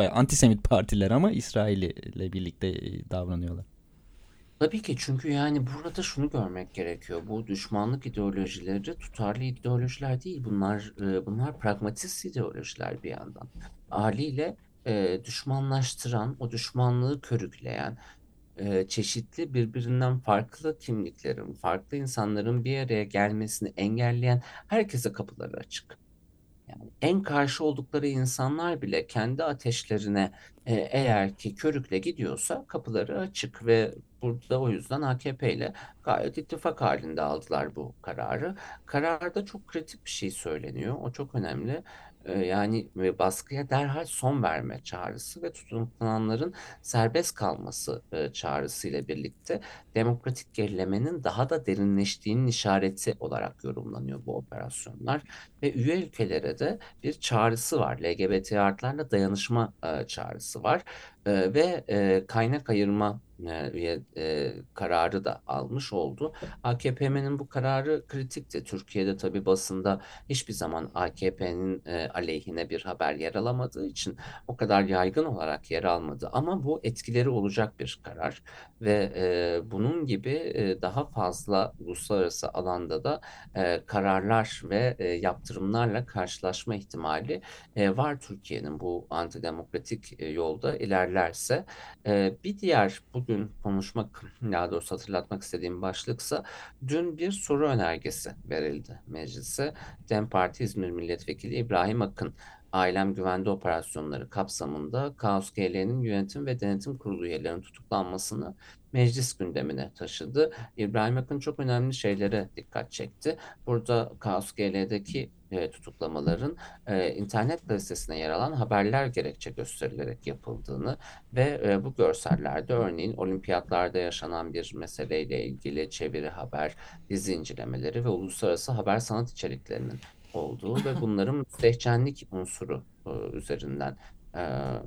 bayağı antisemit partiler ama İsrail ile birlikte davranıyorlar. Tabii ki, çünkü yani burada şunu görmek gerekiyor. Bu düşmanlık ideolojileri tutarlı ideolojiler değil. Bunlar pragmatist ideolojiler bir yandan. Haliyle düşmanlaştıran, o düşmanlığı körükleyen, çeşitli birbirinden farklı kimliklerin, farklı insanların bir araya gelmesini engelleyen herkese kapıları açık. Yani en karşı oldukları insanlar bile kendi ateşlerine eğer ki körükle gidiyorsa kapıları açık ve burada o yüzden AKP ile gayet ittifak halinde aldılar bu kararı. Kararda çok kritik bir şey söyleniyor. O çok önemli. Yani baskıya derhal son verme çağrısı ve tutuklananların serbest kalması çağrısı ile birlikte demokratik gerilemenin daha da derinleştiğinin işareti olarak yorumlanıyor bu operasyonlar. Ve üye ülkelere de bir çağrısı var. LGBT artılarla dayanışma çağrısı var. Ve kaynak ayırma kararı da almış oldu. AKP'nin bu kararı kritikti. Türkiye'de tabii basında hiçbir zaman AKP'nin aleyhine bir haber yer alamadığı için o kadar yaygın olarak yer almadı. Ama bu etkileri olacak bir karar ve bunun gibi daha fazla uluslararası alanda da kararlar ve yaptırımlarla karşılaşma ihtimali var Türkiye'nin bu antidemokratik yolda ilerlerse. Bir diğer bugün konuşmak, daha doğrusu hatırlatmak istediğim başlıksa dün bir soru önergesi verildi meclise. DEM Parti İzmir Milletvekili İbrahim Akın, Ailem Güvende Operasyonları kapsamında Kaos GL'nin yönetim ve denetim kurulu üyelerinin tutuklanmasını meclis gündemine taşıdı. İbrahim Akın çok önemli şeylere dikkat çekti. Burada Kaos GL'deki tutuklamaların internet gazetesine yer alan haberler gerekçe gösterilerek yapıldığını ve bu görsellerde örneğin olimpiyatlarda yaşanan bir meseleyle ilgili çeviri haber, dizi incelemeleri ve uluslararası haber sanat içeriklerinin olduğu ve bunların müstehcenlik unsuru üzerinden e,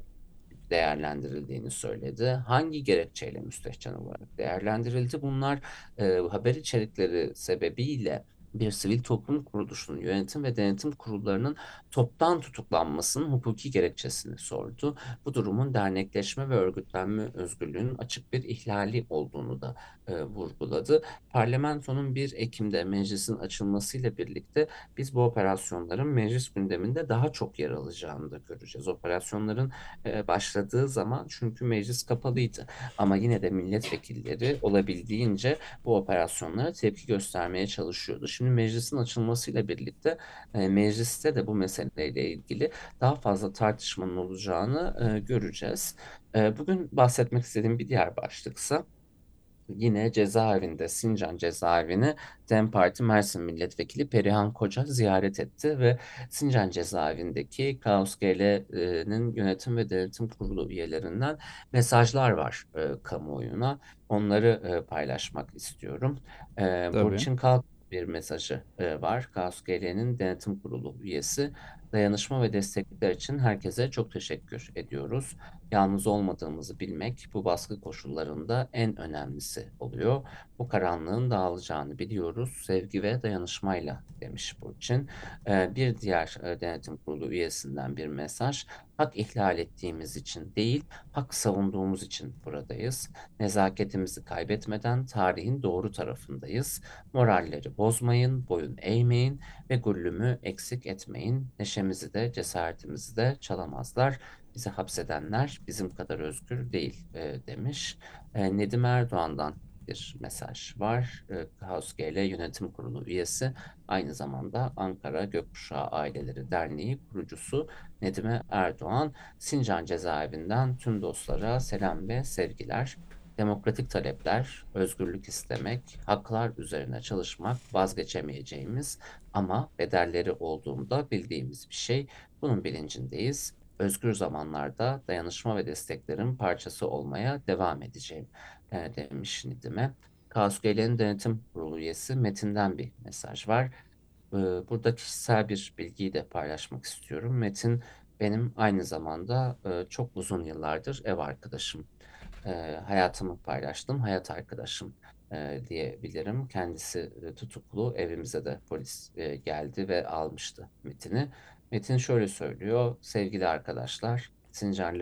değerlendirildiğini söyledi. Hangi gerekçeyle müstehcen olarak değerlendirildi? Bunlar haber içerikleri sebebiyle bir sivil toplum kuruluşunun yönetim ve denetim kurullarının toptan tutuklanmasının hukuki gerekçesini sordu. Bu durumun dernekleşme ve örgütlenme özgürlüğünün açık bir ihlali olduğunu da vurguladı. Parlamentonun 1 Ekim'de meclisin açılmasıyla birlikte biz bu operasyonların meclis gündeminde daha çok yer alacağını da göreceğiz. Operasyonların başladığı zaman çünkü meclis kapalıydı. Ama yine de milletvekilleri olabildiğince bu operasyonlara tepki göstermeye çalışıyordu. Şimdi meclisin açılmasıyla birlikte mecliste de bu meseleyle ilgili daha fazla tartışmanın olacağını göreceğiz. Bugün bahsetmek istediğim bir diğer başlıksa yine cezaevinde, Sincan cezaevini DEM Parti Mersin Milletvekili Perihan Koca ziyaret etti ve Sincan cezaevindeki Kaos GL'nin yönetim ve denetim kurulu üyelerinden mesajlar var kamuoyuna. Onları paylaşmak istiyorum. Tabii. Burçin Kalk bir mesajı var. Kaos GL'nin denetim kurulu üyesi. Dayanışma ve destekler için herkese çok teşekkür ediyoruz. Yalnız olmadığımızı bilmek bu baskı koşullarında en önemlisi oluyor. Bu karanlığın dağılacağını biliyoruz. Sevgi ve dayanışmayla demiş Burçin. Bir diğer denetim kurulu üyesinden bir mesaj. Hak ihlal ettiğimiz için değil, hak savunduğumuz için buradayız. Nezaketimizi kaybetmeden tarihin doğru tarafındayız. Moralleri bozmayın, boyun eğmeyin ve gullümü eksik etmeyin. Neşemizi de cesaretimizi de çalamazlar. Bizi hapsedenler bizim kadar özgür değil demiş. Nedim Erdoğan'dan bir mesaj var. Kaos GL Yönetim Kurulu üyesi, aynı zamanda Ankara Gökkuşağı Aileleri Derneği kurucusu Nedim Erdoğan, Sincan cezaevinden tüm dostlara selam ve sevgiler. Demokratik talepler, özgürlük istemek, haklar üzerine çalışmak vazgeçemeyeceğimiz ama bedelleri olduğunda bildiğimiz bir şey. Bunun bilincindeyiz. Özgür zamanlarda dayanışma ve desteklerin parçası olmaya devam edeceğim demiş Nidim'e. KSGL'nin denetim kurulu üyesi Metin'den bir mesaj var. Burada kişisel bir bilgiyi de paylaşmak istiyorum. Metin benim aynı zamanda çok uzun yıllardır ev arkadaşım. Hayatımı paylaştım, hayat arkadaşım diyebilirim. Kendisi tutuklu, evimize de polis geldi ve almıştı Metin'i. Metin şöyle söylüyor: sevgili arkadaşlar, Sincan